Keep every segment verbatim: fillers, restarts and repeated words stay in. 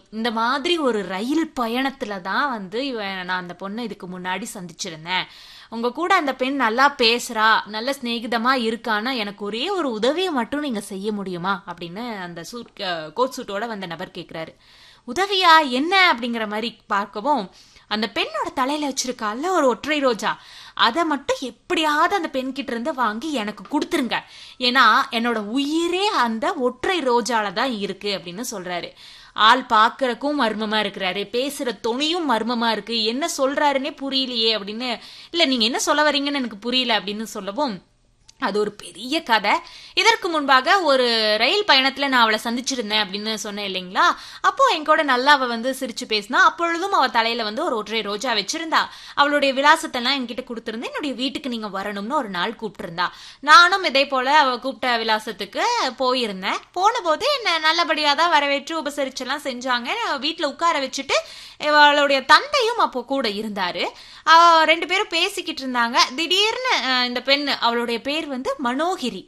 இந்த மாதிரி ஒரு ரயில் பயணத்துல தான் வந்து இவன் நான் அந்த பொண்ணை இதுக்கு முன்னாடி சந்திச்சிருந்தேன். உங்க கூட அந்த பெண் நல்லா பேசுறா, நல்ல சிநேகிதமா இருக்கானா, எனக்கு ஒரே ஒரு உதவியை மட்டும் நீங்க செய்ய முடியுமா அப்படின்னு அந்த சூட் கோட் சூட்டோட வந்த நபர் கேட்கிறாரு. உதவியா என்ன அப்படிங்கிற மாதிரி பார்க்கவும், அந்த பெண்ணோட தலையில வச்சிருக்கால ஒரு ஒற்றை ரோஜா, அதை மட்டும் எப்படியாவது அந்த பெண் கிட்ட இருந்து வாங்கி எனக்கு கொடுத்துருங்க. ஏன்னா என்னோட உயிரே அந்த ஒற்றை ரோஜால தான் இருக்கு அப்படின்னு சொல்றாரு. ஆள் பாக்குறக்கும் மர்மமா இருக்கிறாரு, பேசுற துணியும் மர்மமா இருக்கு, என்ன சொல்றாருன்னே புரியலையே அப்படின்னு. இல்ல நீங்க என்ன சொல்ல வரீங்கன்னு எனக்கு புரியல அப்படின்னு சொல்லவும், அது ஒரு பெரிய கதை. இதற்கு முன்பாக ஒரு ரயில் பயணத்துல நான் அவளை சந்திச்சிருந்தேன் அப்படின்னு சொன்னேன் இல்லைங்களா. அப்போ என் கூட நல்லா அவ வந்து சிரிச்சு பேசினா. அப்பொழுதும் அவ தலையில வந்து ஒரு ஒற்றை ரோஜா வச்சிருந்தா. அவளுடைய விலாசத்தை எல்லாம் என்கிட்ட கொடுத்திருந்தேன். என்னுடைய வீட்டுக்கு நீங்க வரணும்னு ஒரு நாள் கூப்பிட்டுருந்தா. நானும் இதே போல அவ கூப்பிட்ட விலாசத்துக்கு போயிருந்தேன். போன போது என்ன நல்லபடியா தான் வரவேற்று உபசரிச்செல்லாம் செஞ்சாங்க. வீட்டுல உட்கார வச்சுட்டு அவளுடைய தந்தையும் அப்போ கூட இருந்தாரு. ரெண்டு பேரும் பேசிக்கிட்டு இருந்தாங்க. திடீர்னு இந்த பெண், அவளுடைய பேர் வந்து மனோகிரி,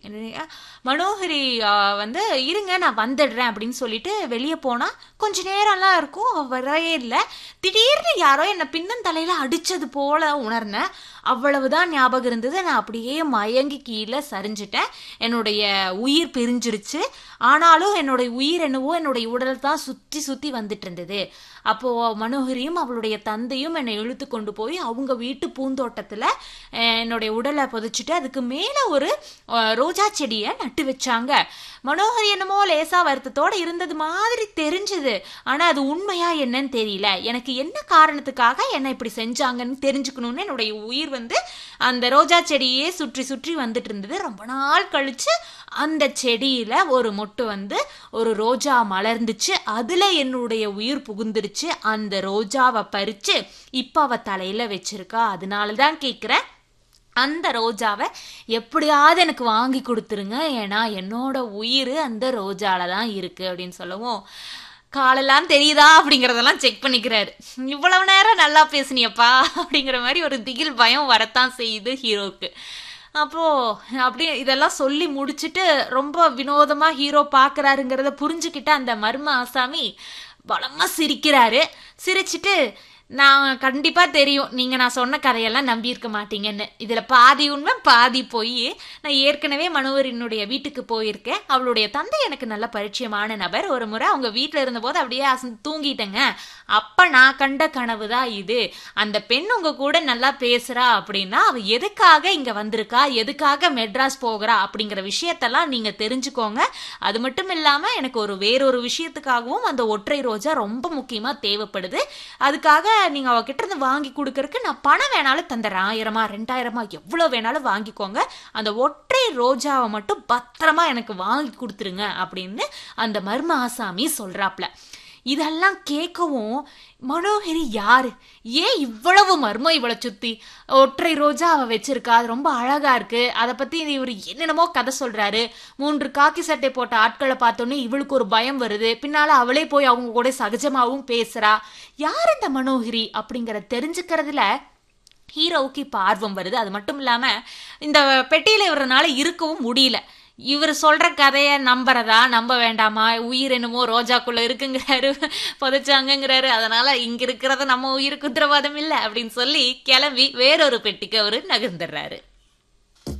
மனோகரி வந்து இருங்க நான் வந்துடுறேன் அப்படின்னு சொல்லிட்டு வெளியே போனா. கொஞ்ச நேரம்லாம் இருக்கும், வரவே இல்லை. திடீர்னு யாரோ என்னை பின்னந்தலையில அடிச்சது போல உணர்ந்தேன். அவ்வளவுதான் ஞாபகம் இருந்தது. நான் அப்படியே மயங்கி கீழே சரிஞ்சிட்டேன். என்னுடைய உயிர் பிரிஞ்சிருச்சு. ஆனாலும் என்னுடைய உயிர் என்னவோ என்னுடைய உடல் தான் சுத்தி சுத்தி வந்துட்டு இருந்தது. அப்போ மனோகரியும் அவளுடைய தந்தையும் என்னை இழுத்து கொண்டு போய் அவங்க வீட்டு பூந்தோட்டத்துல என்னுடைய உடலை புதைச்சிட்டு அதுக்கு மேல ஒரு ரோஜா செடியை நட்டு வச்சாங்க. மனோகரி என்னமோ லேசா வருத்தத்தோட இருந்தது மாதிரி தெரிஞ்சது. ஆனா அது உண்மையா என்னன்னு தெரியல. எனக்கு என்ன காரணத்துக்காக என்ன இப்படி செஞ்சாங்கன்னு தெரிஞ்சுக்கணும்னு என்னுடைய உயிர் வந்து அந்த ரோஜா செடியே சுற்றி சுற்றி வந்துட்டு இருந்தது. ரொம்ப நாள் கழிச்சு அந்த செடியில ஒரு மொட்டு வந்து ஒரு ரோஜா மலர்ந்துச்சு. அதுல என்னுடைய உயிர் புகுந்துருச்சு. அந்த ரோஜாவை பறிச்சு இப்ப அவ தலையில வச்சிருக்கா. அதனாலதான் கேக்குறேன், அந்த ரோஜாவை எப்படியாவது எனக்கு வாங்கி கொடுத்துருங்க, ஏன்னா என்னோட உயிர் அந்த ரோஜால தான் இருக்கு அப்படின்னு சொல்லவும், காலெல்லாம் தெரியுதா அப்படிங்கறதெல்லாம் செக் பண்ணிக்கிறாரு. இவ்வளவு நேரம் நல்லா பேசுனியப்பா அப்படிங்கிற மாதிரி ஒரு திகில் பயம் வரத்தான் செய்யுது ஹீரோக்கு. அப்போ அப்படியே இதெல்லாம் சொல்லி முடிச்சுட்டு ரொம்ப வினோதமா ஹீரோ பாக்குறாருங்கிறத புரிஞ்சுக்கிட்ட அந்த மர்ம ஆசாமி பலமா சிரிக்கிறாரு. சிரிச்சுட்டு, நான் கண்டிப்பா தெரியும் நீங்க நான் சொன்ன கதையெல்லாம் நம்பி இருக்க மாட்டீங்கன்னு. இதுல பாதி உண்மை பாதி போய். நான் ஏற்கனவே மனோகரினுடைய வீட்டுக்கு போயிருக்கேன். அவளுடைய தந்தை எனக்கு நல்ல பரிச்சயமான நபர். ஒரு முறை அவங்க வீட்டுல இருந்த போது அப்படியே தூங்கிட்டேங்க. அப்ப நான் கண்ட கனவு தான் இது. அந்த பெண் உங்க கூட நல்லா பேசுறா அப்படின்னா அவ எதுக்காக இங்க வந்திருக்கா, எதுக்காக மெட்ராஸ் போகிறா அப்படிங்கிற விஷயத்தெல்லாம் நீங்க தெரிஞ்சுக்கோங்க. அது மட்டும் இல்லாம எனக்கு ஒரு வேறொரு விஷயத்துக்காகவும் அந்த ஒற்றை ரோஜா ரொம்ப முக்கியமா தேவைப்படுது. அதுக்காக நீங்க அவகிட்ட இருந்து வாங்கி கொடுக்கறதுக்கு நான் பணம் வேணாலும் தந்துடுறேன். ஆயிரமா ரெண்டாயிரமா எவ்வளவு வேணாலும் வாங்கிக்கோங்க. அந்த ஒற்றை ரோஜாவை மட்டும் பத்திரமா எனக்கு வாங்கி கொடுத்துருங்க அப்படின்னு அந்த மர்ம ஆசாமி சொல்றாப்ல. இதெல்லாம் கேட்கவும் மனோகரி யாரு, ஏன் இவ்வளவு மர்மம் இவளை சுத்தி, ஒற்றை ரோஜா அவ வச்சிருக்கா, அது ரொம்ப அழகா இருக்கு, அதை பத்தி இவர் என்னென்னமோ கதை சொல்றாரு. மூன்று காக்கி சட்டை போட்ட ஆட்களை பார்த்தோன்னே இவளுக்கு ஒரு பயம் வருது. பின்னால அவளே போய் அவங்க கூட சகஜமாவும் பேசுறா. யார் இந்த மனோகரி அப்படிங்கிற தெரிஞ்சுக்கிறதுல ஹீரோவுக்கு இப்ப ஆர்வம் வருது. அது மட்டும் இல்லாம இந்த பெட்டியில இவரனால இருக்கவும் முடியல. இவர் சொல்ற கதைய நம்புறதா நம்ப வேண்டாமா, உயிர் என்னமோ ரோஜாக்குள்ள இருக்குங்கிறாரு, புதைச்சாங்கிறாரு, அதனால இங்க இருக்கிறத நம்ம உயிருக்கு உத்தரவாதம் இல்லை அப்படின்னு சொல்லி கிளம்பி வேறொரு பெட்டிக்கு அவரு நகர்ந்துடுறாரு.